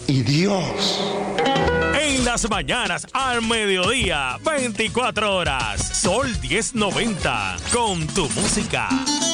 y Dios. En las mañanas, al mediodía, 24 horas. Sol 1090, con tu música.